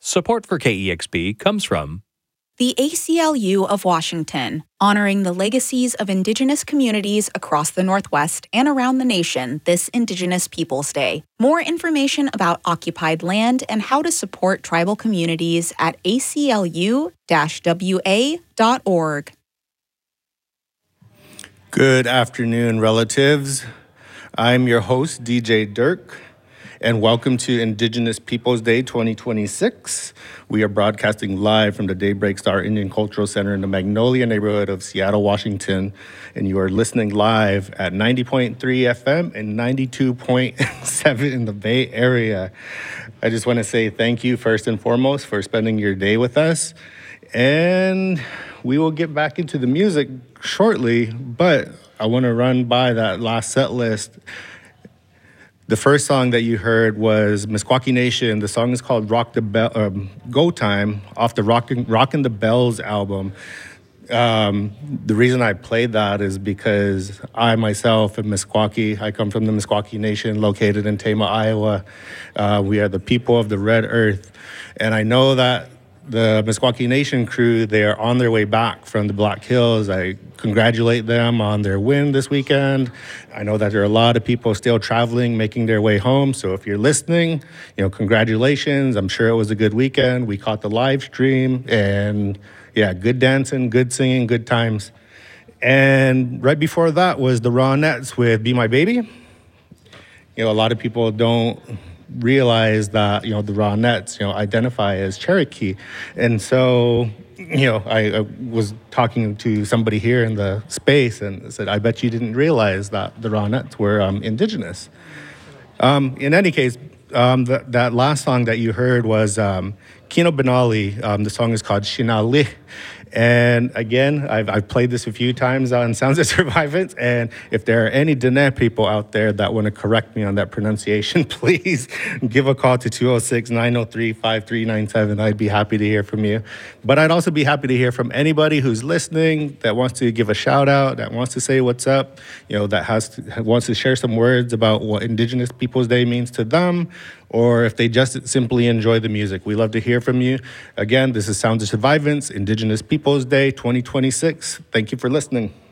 Support for KEXP comes from the ACLU of Washington, honoring the legacies of Indigenous communities across the Northwest and around the nation this Indigenous Peoples Day. More information about occupied land and how to support tribal communities at aclu-wa.org. Good afternoon, relatives. I'm your host, DJ Dirk, and welcome to Indigenous Peoples Day 2026. We are broadcasting live from the Daybreak Star Indian Cultural Center in the Magnolia neighborhood of Seattle, Washington, and you are listening live at 90.3 FM and 92.7 in the Bay Area. I just want to say thank you first and foremost for spending your day with us, and we will get back into the music shortly, but I want to run by that last set list. The first song that you heard was Meskwaki Nation. The song is called Go Time off the Rockin' the Bells album. The reason I played that is because I myself am Meskwaki. I come from the Meskwaki Nation located in Tama, Iowa. We are the people of the Red Earth. And I know that the Meskwaki Nation crew, they are on their way back from the Black Hills. I congratulate them on their win this weekend. I know that there are a lot of people still traveling, making their way home. So if you're listening, congratulations. I'm sure it was a good weekend. We caught the live stream and good dancing, good singing, good times. And right before that was the Ronettes with Be My Baby. A lot of people don't realize that, the Ronettes, identify as Cherokee. And so, I was talking to somebody here in the space and said, I bet you didn't realize that the Ronettes were Indigenous. In any case, that last song that you heard was Kino Benali. The song is called Shinali. And again, I've played this a few times on Sounds of Survivance, and if there are any Dene people out there that want to correct me on that pronunciation, please give a call to 206-903-5397. I'd be happy to hear from you. But I'd also be happy to hear from anybody who's listening that wants to give a shout out, that wants to say what's up, that wants to share some words about what Indigenous Peoples Day means to them, or if they just simply enjoy the music. We love to hear from you. Again, this is Sounds of Survivance, Indigenous Peoples Day 2026. Thank you for listening.